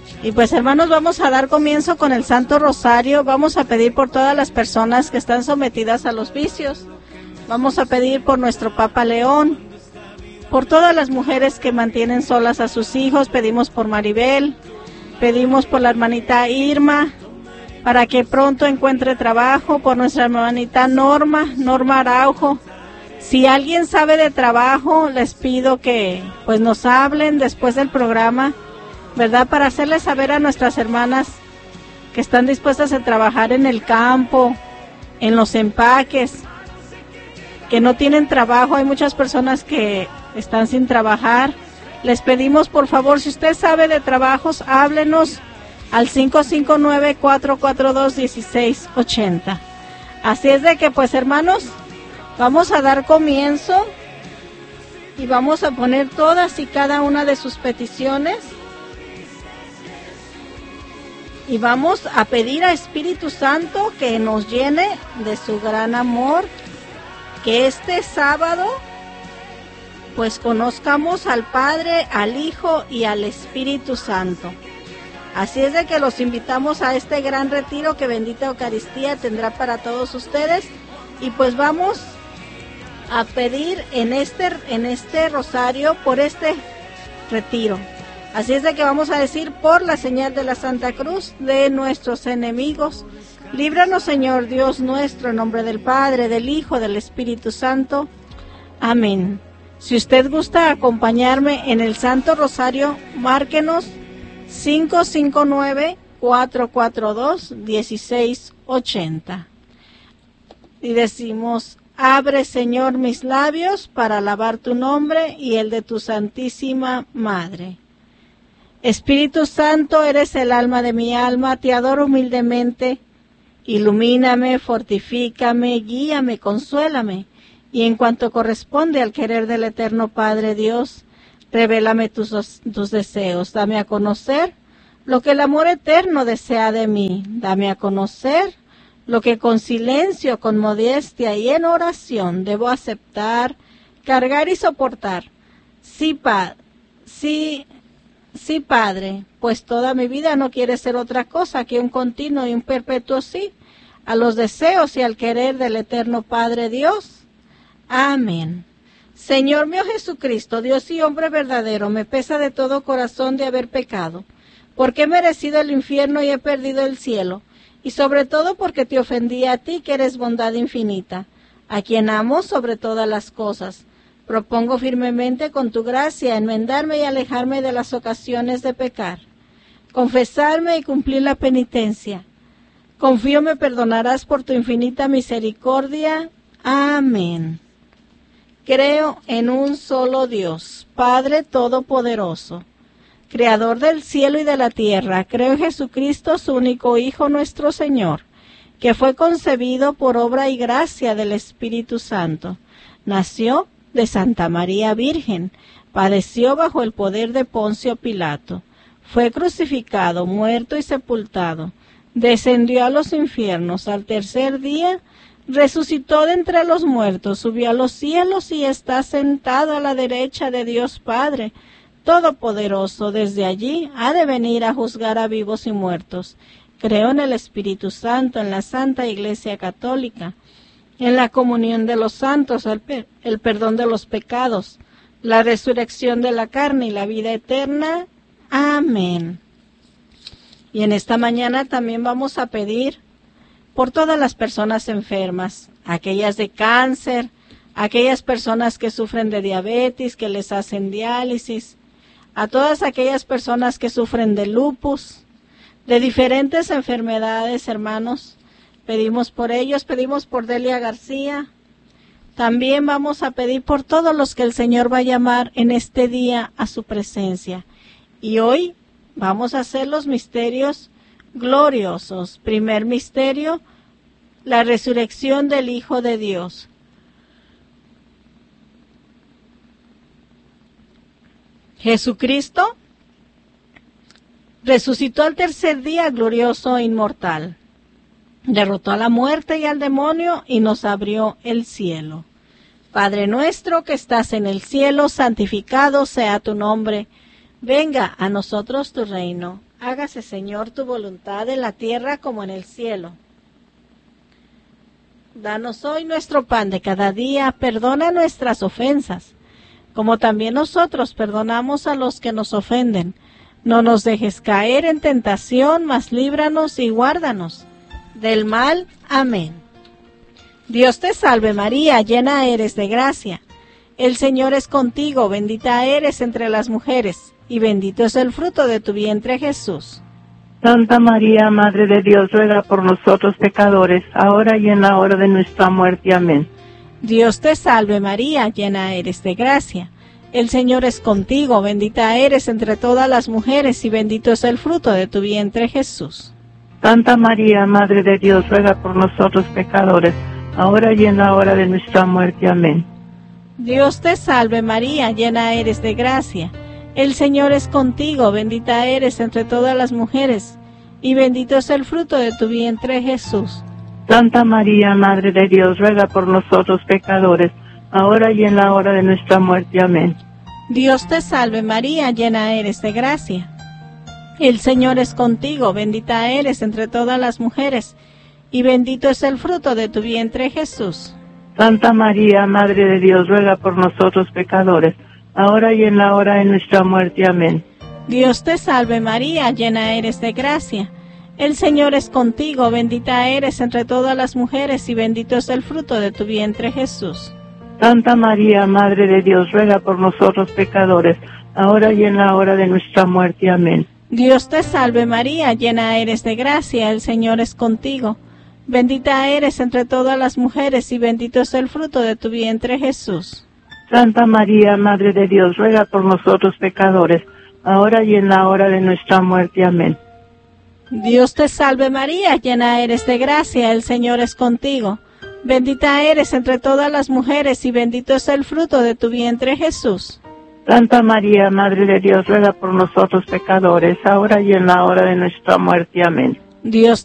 Y pues hermanos, vamos a dar comienzo con el Santo Rosario. Vamos a pedir por todas las personas que están sometidas a los vicios. Vamos a pedir por nuestro Papa León, por todas las mujeres que mantienen solas a sus hijos. Pedimos por Maribel, pedimos por la hermanita Irma, para que pronto encuentre trabajo, por nuestra hermanita Norma Araujo. Si alguien sabe de trabajo, les pido que pues nos hablen después del programa, ¿verdad? Para hacerles saber a nuestras hermanas que están dispuestas a trabajar en el campo, en los empaques, que no tienen trabajo. Hay muchas personas que están sin trabajar. Les pedimos, por favor, si usted sabe de trabajos, háblenos al 559-442-1680. Así es de que, pues, hermanos, vamos a dar comienzo y vamos a poner todas y cada una de sus peticiones. Y vamos a pedir a Espíritu Santo que nos llene de su gran amor, que este sábado pues conozcamos al Padre, al Hijo y al Espíritu Santo. Así es de que los invitamos a este gran retiro que Bendita Eucaristía tendrá para todos ustedes. Y pues vamos a pedir en este rosario por este retiro. Así es de que vamos a decir: por la señal de la Santa Cruz de nuestros enemigos, líbranos, Señor Dios nuestro, en nombre del Padre, del Hijo, del Espíritu Santo. Amén. Si usted gusta acompañarme en el Santo Rosario, márquenos 559-442-1680. Y decimos: abre, Señor, mis labios para alabar tu nombre y el de tu Santísima Madre. Espíritu Santo, eres el alma de mi alma, te adoro humildemente. Ilumíname, fortifícame, guíame, consuélame. Y en cuanto corresponde al querer del eterno Padre Dios, revélame tus deseos. Dame a conocer lo que el amor eterno desea de mí. Dame a conocer lo que con silencio, con modestia y en oración debo aceptar, cargar y soportar. Sí, Padre, pues toda mi vida no quiere ser otra cosa que un continuo y un perpetuo sí a los deseos y al querer del eterno Padre Dios. Amén. Señor mío Jesucristo, Dios y hombre verdadero, me pesa de todo corazón de haber pecado, porque he merecido el infierno y he perdido el cielo, y sobre todo porque te ofendí a ti, que eres bondad infinita, a quien amo sobre todas las cosas. Propongo firmemente con tu gracia enmendarme y alejarme de las ocasiones de pecar, confesarme y cumplir la penitencia. Confío me perdonarás por tu infinita misericordia. Amén. Creo en un solo Dios, Padre Todopoderoso, Creador del cielo y de la tierra. Creo en Jesucristo, su único Hijo, nuestro Señor, que fue concebido por obra y gracia del Espíritu Santo. Nació de Santa María Virgen, padeció bajo el poder de Poncio Pilato, fue crucificado, muerto y sepultado, descendió a los infiernos, al tercer día resucitó de entre los muertos, subió a los cielos y está sentado a la derecha de Dios Padre Todopoderoso. Desde allí ha de venir a juzgar a vivos y muertos. Creo en el Espíritu Santo, en la Santa Iglesia Católica, en la comunión de los santos, el perdón de los pecados, la resurrección de la carne y la vida eterna. Amén. Y en esta mañana también vamos a pedir por todas las personas enfermas, aquellas de cáncer, aquellas personas que sufren de diabetes, que les hacen diálisis, a todas aquellas personas que sufren de lupus, de diferentes enfermedades, hermanos. Pedimos por ellos, pedimos por Delia García. También vamos a pedir por todos los que el Señor va a llamar en este día a su presencia. Y hoy vamos a hacer los misterios gloriosos. Primer misterio, la resurrección del Hijo de Dios. Jesucristo resucitó al tercer día glorioso e inmortal. Derrotó a la muerte y al demonio y nos abrió el cielo. Padre nuestro que estás en el cielo, santificado sea tu nombre. Venga a nosotros tu reino. Hágase, Señor, tu voluntad en la tierra como en el cielo. Danos hoy nuestro pan de cada día, perdona nuestras ofensas, como también nosotros perdonamos a los que nos ofenden. No nos dejes caer en tentación, mas líbranos y guárdanos del mal. Amén. Dios te salve María, llena eres de gracia. El Señor es contigo, bendita eres entre las mujeres, y bendito es el fruto de tu vientre Jesús. Santa María, Madre de Dios, ruega por nosotros pecadores, ahora y en la hora de nuestra muerte. Amén. Dios te salve María, llena eres de gracia. El Señor es contigo, bendita eres entre todas las mujeres, y bendito es el fruto de tu vientre Jesús. Santa María, Madre de Dios, ruega por nosotros pecadores, ahora y en la hora de nuestra muerte. Amén. Dios te salve María, llena eres de gracia. El Señor es contigo, bendita eres entre todas las mujeres, y bendito es el fruto de tu vientre Jesús. Santa María, Madre de Dios, ruega por nosotros pecadores, ahora y en la hora de nuestra muerte. Amén. Dios te salve María, llena eres de gracia. El Señor es contigo, bendita eres entre todas las mujeres, y bendito es el fruto de tu vientre Jesús. Santa María, Madre de Dios, ruega por nosotros pecadores, ahora y en la hora de nuestra muerte. Amén. Dios te salve María, llena eres de gracia. El Señor es contigo, bendita eres entre todas las mujeres, y bendito es el fruto de tu vientre Jesús. Santa María, Madre de Dios, ruega por nosotros pecadores, ahora y en la hora de nuestra muerte. Amén. Dios te salve María, llena eres de gracia, el Señor es contigo. Bendita eres entre todas las mujeres, y bendito es el fruto de tu vientre Jesús. Santa María, Madre de Dios, ruega por nosotros pecadores, ahora y en la hora de nuestra muerte. Amén. Dios te salve María, llena eres de gracia, el Señor es contigo. Bendita eres entre todas las mujeres, y bendito es el fruto de tu vientre Jesús. Santa María, Madre de Dios, ruega por nosotros pecadores, ahora y en la hora de nuestra muerte. Amén. Dios